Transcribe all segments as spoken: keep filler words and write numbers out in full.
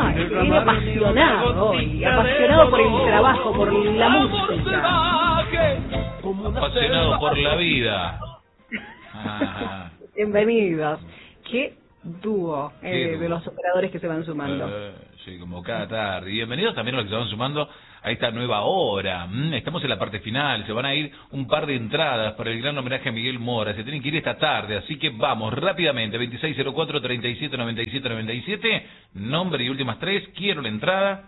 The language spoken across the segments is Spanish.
Ay, viene apasionado hoy, apasionado por el trabajo, por la música. Apasionado por la vida. Ah. Bienvenidos. Qué dúo eh, Qué dúo. de los operadores que se van sumando. Uh, sí, como cada tarde. Y bienvenidos también a los que se van sumando a esta nueva hora. Mm, estamos en la parte final. Se van a ir un par de entradas para el gran homenaje a Miguel Mora. Se tienen que ir esta tarde, así que vamos rápidamente. veintiséis cero cuatro, treinta y siete noventa y siete noventa y siete. Nombre y últimas tres. Quiero la entrada.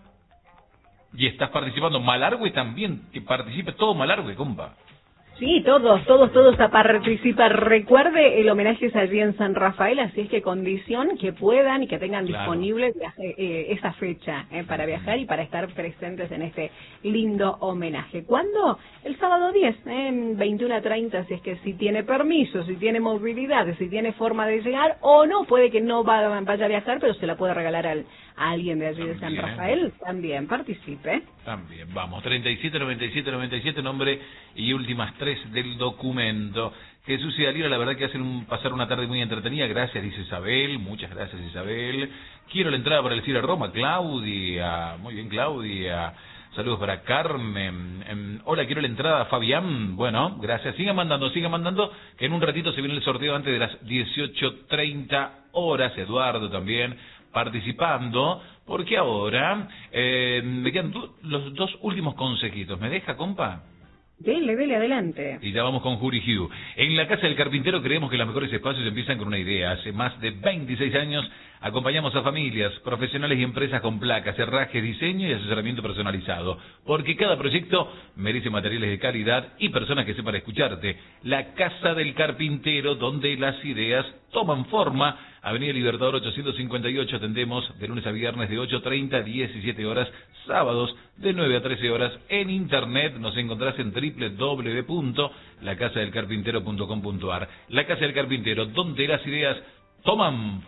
Y estás participando. Malargüe también. Que participe todo Malargüe, compa. Sí, todos, todos, todos a participar. Recuerde, el homenaje es allí en San Rafael, así es que condición que puedan y que tengan Claro. disponible viaje, eh, esa fecha eh, para viajar y para estar presentes en este lindo homenaje. ¿Cuándo? El sábado diez, eh, en veintiuno a treinta, así es que si tiene permiso, si tiene movilidad, si tiene forma de llegar, o no, puede que no va, vaya a viajar, pero se la puede regalar al, a alguien de allí de San También. Rafael, también participe. También, vamos, treinta y siete noventa y siete noventa y siete, nombre y últimas tres del documento. Jesús y Dalila, la verdad que hacen un, pasar una tarde muy entretenida, gracias, dice Isabel, muchas gracias Isabel. Quiero la entrada para el Cine Roma, Claudia, muy bien Claudia. Saludos para Carmen. Eh, hola, quiero la entrada, Fabián. Bueno, gracias. Sigan mandando, sigan mandando, que en un ratito se viene el sorteo antes de las dieciocho treinta horas. Eduardo también participando, porque ahora eh, me quedan do, los dos últimos consejitos. ¿Me deja, compa? Dele, dele, adelante. Y ya vamos con Jury Hugh. En la Casa del Carpintero creemos que los mejores espacios empiezan con una idea. Hace más de veintiséis años acompañamos a familias, profesionales y empresas con placas, herraje, diseño y asesoramiento personalizado. Porque cada proyecto merece materiales de calidad y personas que sepan escucharte. La Casa del Carpintero, donde las ideas toman forma. Avenida Libertador ochocientos cincuenta y ocho, atendemos de lunes a viernes de ocho treinta a diecisiete horas, sábados de nueve a trece horas. En internet nos encontrás en doble u doble u doble u punto la casa del carpintero punto com punto a r. La Casa del Carpintero, donde las ideas toman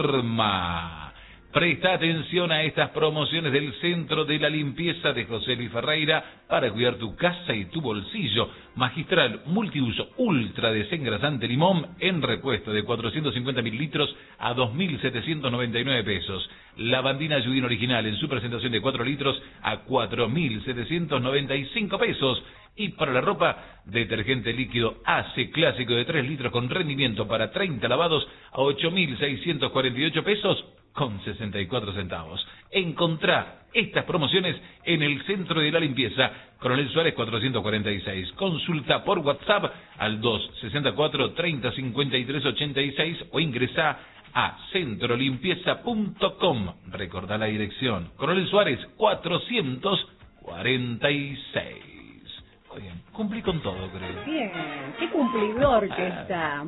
forma. Presta atención a estas promociones del Centro de la Limpieza de José Luis Ferreira para cuidar tu casa y tu bolsillo. Magistral multiuso ultra desengrasante limón en repuesto de cuatrocientos cincuenta mililitros a dos mil setecientos noventa y nueve pesos. Lavandina Judín original en su presentación de cuatro litros a cuatro mil setecientos noventa y cinco pesos. Y para la ropa, detergente líquido A C clásico de tres litros con rendimiento para treinta lavados a ocho mil seiscientos cuarenta y ocho pesos con sesenta y cuatro centavos. Encontrá estas promociones en el Centro de la Limpieza, Coronel Suárez cuatrocientos cuarenta y seis. Consulta por WhatsApp al dos sesenta y cuatro, treinta, cincuenta y tres, ochenta y seis o ingresá a centro limpieza punto com. Recordá la dirección, Coronel Suárez cuatrocientos cuarenta y seis. Muy bien, cumplí con todo, creo. Bien, qué cumplidor que está.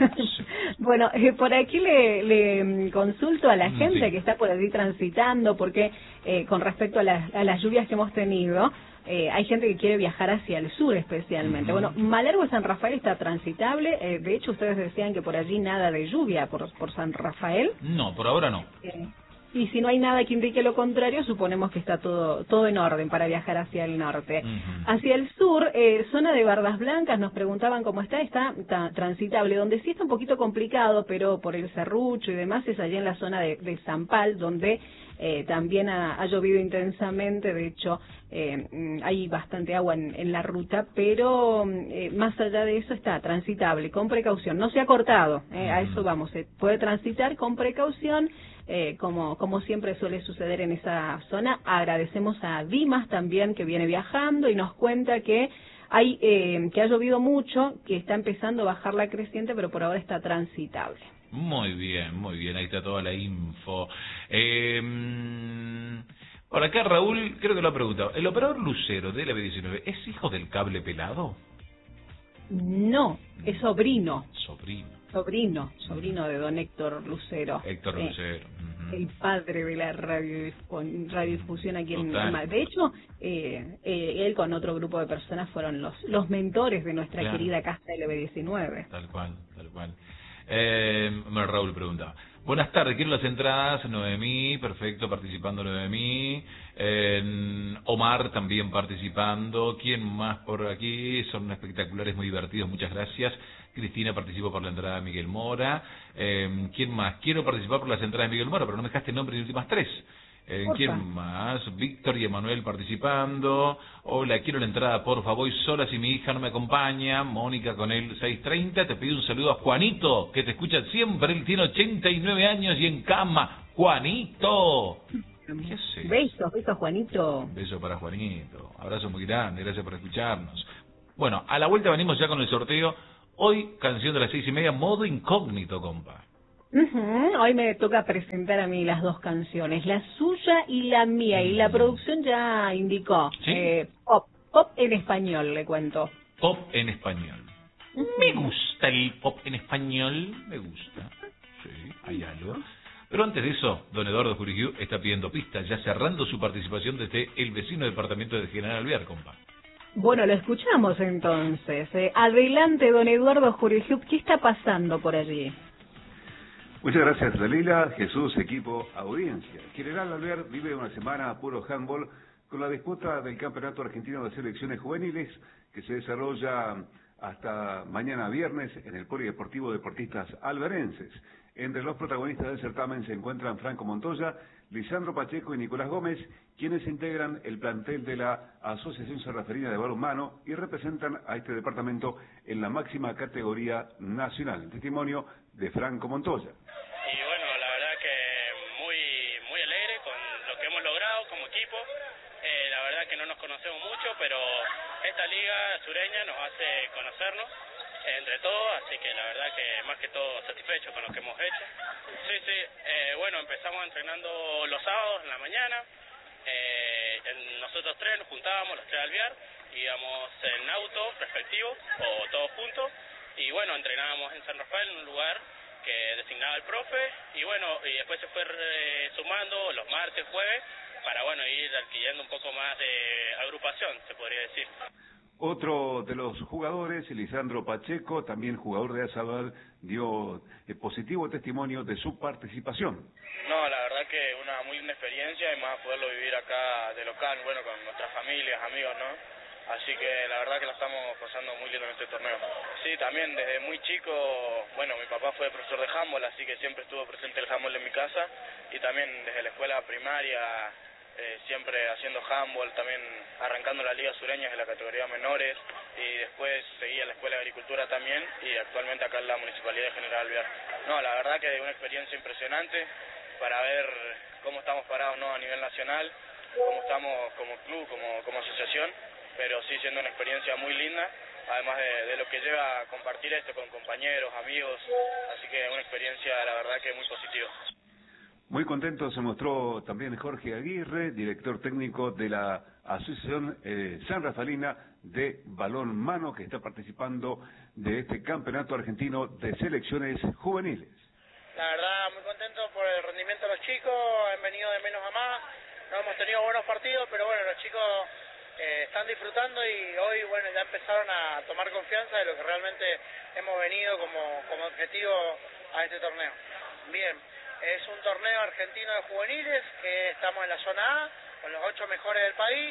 Bueno, eh, por aquí le, le consulto a la gente sí. que está por allí transitando, porque eh, con respecto a, la, a las lluvias que hemos tenido, eh, hay gente que quiere viajar hacia el sur especialmente. Uh-huh. Bueno, Malargüe San Rafael está transitable, eh, de hecho ustedes decían que por allí nada de lluvia por, por San Rafael. No, por ahora no. Eh, Y si no hay nada que indique lo contrario, suponemos que está todo todo en orden para viajar hacia el norte. Uh-huh. Hacia el sur, eh, zona de Bardas Blancas, nos preguntaban cómo está, está, está transitable. Donde sí está un poquito complicado, pero por el serrucho y demás, es allí en la zona de, de Zampal, donde eh, también ha, ha llovido intensamente. De hecho, eh, hay bastante agua en, en la ruta, pero eh, más allá de eso está transitable, con precaución. No se ha cortado, eh, a eso vamos, se puede transitar con precaución. Eh, como, como siempre suele suceder en esa zona. Agradecemos a Dimas también, que viene viajando y nos cuenta que hay eh, que ha llovido mucho, que está empezando a bajar la creciente, pero por ahora está transitable. Muy bien, muy bien, ahí está toda la info. Eh, por acá Raúl, creo que lo ha preguntado, ¿el operador Lucero de la B diecinueve es hijo del cable pelado? No, es sobrino. Sobrino. Sobrino, sobrino de don Héctor Lucero. Héctor eh, Lucero. Uh-huh. El padre de la radio, radiodifusión aquí en Total. Lima. De hecho, eh, eh, él con otro grupo de personas fueron los los mentores de nuestra Claro. querida casa L B diecinueve. Tal cual, tal cual. Eh, Raúl pregunta. Buenas tardes, quiero las entradas, Noemí, perfecto, participando Noemí. Eh, Omar también participando. ¿Quién más por aquí? Son espectaculares, muy divertidos, muchas gracias. Cristina participó por la entrada de Miguel Mora. Eh, ¿Quién más? Quiero participar por las entradas de Miguel Mora, pero no me dejaste nombre ni últimas tres. Eh, ¿Quién más? Víctor y Emanuel participando. Hola, quiero la entrada, por favor, voy sola si mi hija no me acompaña. Mónica con el seis treinta. Te pido un saludo a Juanito, que te escucha siempre. Él tiene ochenta y nueve años y en cama. ¡Juanito! ¿Qué haces? Besos, besos, Juanito. Un beso para Juanito. Abrazo muy grande, gracias por escucharnos. Bueno, a la vuelta venimos ya con el sorteo. Hoy, canción de las seis y media, modo incógnito, compa. Uh-huh. Hoy me toca presentar a mí las dos canciones, la suya y la mía, y la producción ya indicó. ¿Sí? eh, pop, pop en español, le cuento. Pop en español. Uh-huh. Me gusta el pop en español, me gusta. Sí, hay algo. Pero antes de eso, don Eduardo Jurigiu está pidiendo pistas, ya cerrando su participación desde el vecino departamento de General Alvear, compa. Bueno, lo escuchamos entonces. Eh, adelante, don Eduardo Jurigiu, ¿qué está pasando por allí? Muchas gracias, Dalila, Jesús, equipo, audiencia. General Alvear vive una semana a puro handball con la disputa del Campeonato Argentino de Selecciones Juveniles que se desarrolla hasta mañana viernes en el Polideportivo Deportistas Alverenses. Entre los protagonistas del certamen se encuentran Franco Montoya, Lisandro Pacheco y Nicolás Gómez, quienes integran el plantel de la Asociación Sanraferina de Balonmano y representan a este departamento en la máxima categoría nacional. El testimonio de Franco Montoya. Y bueno, la verdad que muy muy alegre con lo que hemos logrado como equipo. Eh, la verdad que no nos conocemos mucho, pero esta liga sureña nos hace conocernos entre todos, así que la verdad que más que todo satisfecho con lo que hemos hecho. Sí, sí, eh, bueno, empezamos entrenando los sábados en la mañana, eh, en, nosotros tres nos juntábamos, los tres al Alvear, íbamos en auto respectivo o todos juntos, y bueno, entrenábamos en San Rafael, en un lugar que designaba el profe, y bueno, y después se fue eh, sumando los martes, jueves, para bueno, ir adquiriendo un poco más de agrupación, se podría decir. Otro de los jugadores, Lisandro Pacheco, también jugador de Azabal, dio eh, positivo testimonio de su participación. No, la verdad que una muy linda experiencia y más poderlo vivir acá de local, bueno, con nuestras familias, amigos, ¿no? Así que la verdad que la estamos pasando muy lindo en este torneo. Sí, también desde muy chico, bueno, mi papá fue profesor de handball, así que siempre estuvo presente el handball en mi casa, y también desde la escuela primaria, Eh, siempre haciendo handball, también arrancando la Liga Sureña de la categoría menores, y después seguí a la Escuela de Agricultura también, y actualmente acá en la Municipalidad de General Alvear. No, la verdad que una experiencia impresionante para ver cómo estamos parados, ¿no?, a nivel nacional, cómo estamos como club, como, como asociación, pero sí siendo una experiencia muy linda, además de, de lo que lleva a compartir esto con compañeros, amigos, así que una experiencia la verdad que muy positiva. Muy contento se mostró también Jorge Aguirre, director técnico de la Asociación eh, Sanrafalina de Balonmano, que está participando de este campeonato argentino de selecciones juveniles. La verdad, muy contento por el rendimiento de los chicos, han venido de menos a más, no hemos tenido buenos partidos, pero bueno, los chicos eh, están disfrutando y hoy, bueno, ya empezaron a tomar confianza de lo que realmente hemos venido como, como objetivo a este torneo. Bien. Es un torneo argentino de juveniles, que estamos en la zona A, con los ocho mejores del país.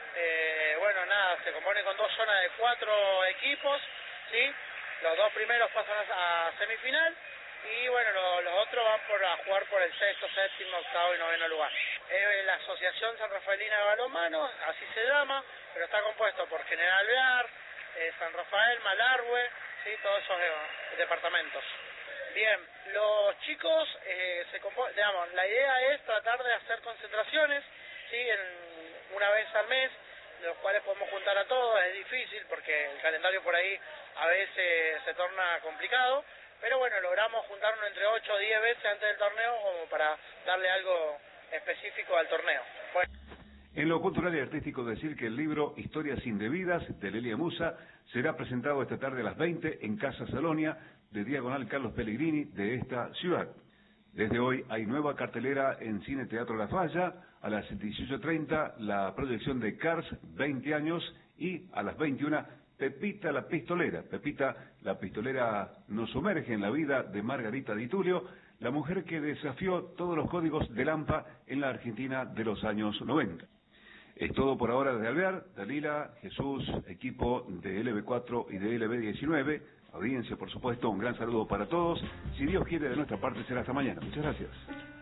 Eh, bueno, nada, se compone con dos zonas de cuatro equipos, ¿sí? Los dos primeros pasan a, a semifinal, y bueno, lo, los otros van por a jugar por el sexto, séptimo, octavo y noveno lugar. Es la Asociación Sanrafaelina de Balonmano, así se llama, pero está compuesto por General Alvear, eh, San Rafael, Malargüe, ¿sí? Todos esos eh, departamentos. Bien, los chicos, eh, se digamos, la idea es tratar de hacer concentraciones, ¿sí?, en, una vez al mes, los cuales podemos juntar a todos. Es difícil porque el calendario por ahí a veces se torna complicado, pero bueno, logramos juntarnos entre ocho o diez veces antes del torneo como para darle algo específico al torneo. Bueno. En lo cultural y artístico, decir que el libro Historias Indebidas de Lelia Musa será presentado esta tarde a las veinte en Casa Salonia, de Diagonal Carlos Pellegrini de esta ciudad. Desde hoy hay nueva cartelera en Cine Teatro La Falla, a las dieciocho treinta la proyección de Cars, veinte años, y a las veintiuna Pepita la Pistolera. Pepita la Pistolera nos sumerge en la vida de Margarita Di Tulio, la mujer que desafió todos los códigos del AMPA en la Argentina de los años noventa. Es todo por ahora desde Alvear. Dalila, Jesús, equipo de L B cuatro y de L B diecinueve, audiencia, por supuesto, un gran saludo para todos. Si Dios quiere, de nuestra parte será hasta mañana. Muchas gracias.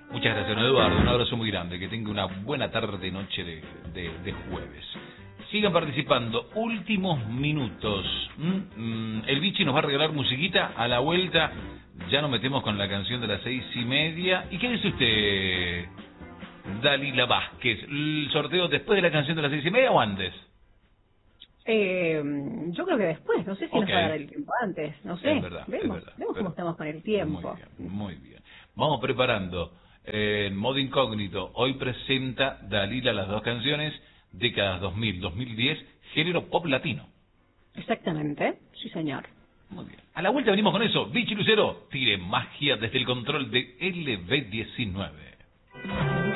Muchas gracias, don Eduardo. Un abrazo muy grande. Que tenga una buena tarde, noche de, de, de jueves. Sigan participando. Últimos minutos. ¿Mm? Mm, el Vichy nos va a regalar musiquita. A la vuelta ya nos metemos con la canción de las seis y media. ¿Y qué dice usted, Dalila Vázquez? ¿El sorteo después de la canción de las seis y media o antes? Eh, yo creo que después, no sé si okay. nos va a dar el tiempo antes, no sé. Es verdad, vemos, es verdad, vemos cómo estamos con el tiempo. Muy bien, muy bien. Vamos preparando. Eh, en modo incógnito, hoy presenta Dalila las dos canciones, décadas dos mil, dos mil diez, género pop latino. Exactamente, sí señor. Muy bien. A la vuelta venimos con eso. Vichy Lucero, tire magia desde el control de L B diecinueve.